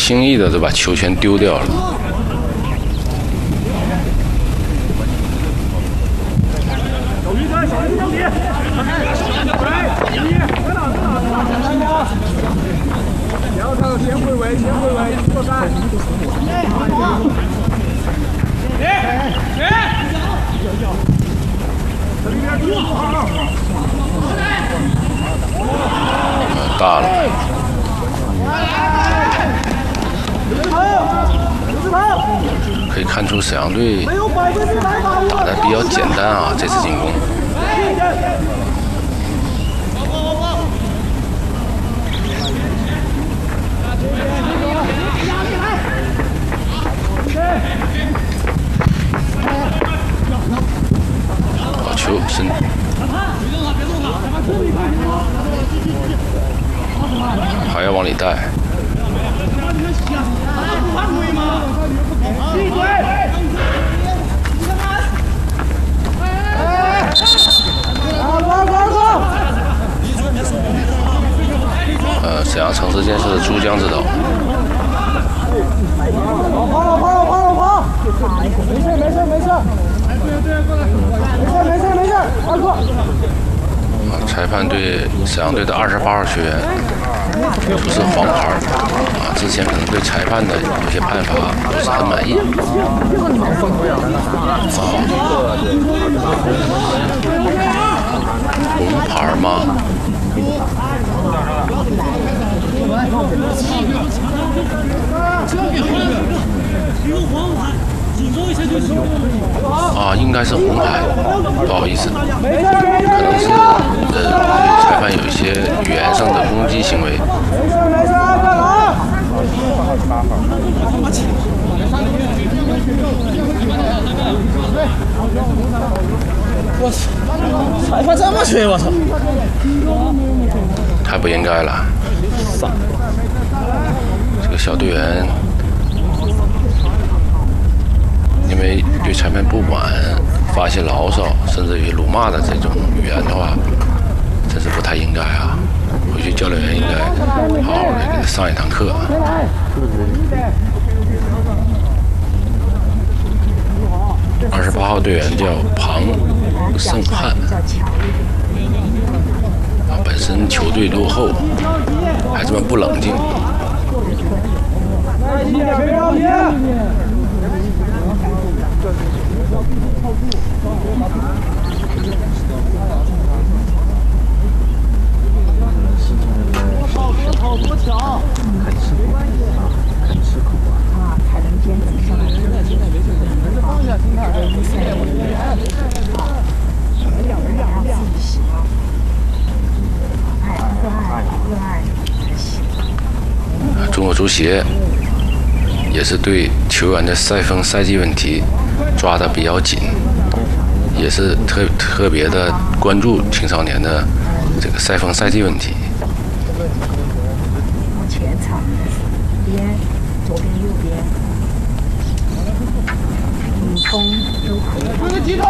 轻易的就把球权丢掉了。 先回位，过三。 大了。可以看出沈阳队打得比较简单啊，这次进攻。好球，还要往里带。沈阳城市建设的珠江之岛。 跑！没事，二哥。 裁判对沈阳队的28号学员出示黄牌啊，之前可能对裁判的有些判罚不是很满意。红牌吗？啊，应该是红牌，不好意思，可能是裁判有一些语言上的攻击行为。 我操！裁判这么吹，我操！ 太不应该了。这个小队员因为对裁判不满，发泄牢骚，甚至于辱骂的这种语言的话，真是不太应该啊！回去教练员应该好好的给他上一堂课。28号队员叫庞胜汉，本身球队落后，还这么不冷静。 好多条，很吃苦啊！才能坚持下来。放下心态， 中国足协也是对球员的赛风赛季问题抓得比较紧，也是特别的关注青少年的这个赛风赛季问题。 前场边，左边右边，你冲都可以。这个鸡腿！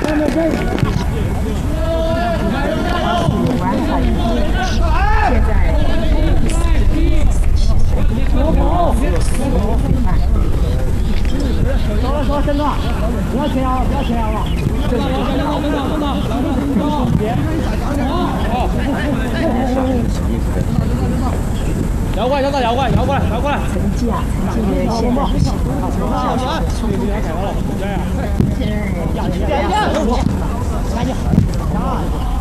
完好，现在走了，真的，不要切啊，不要切啊！摇过来！成绩啊，现在不行，现在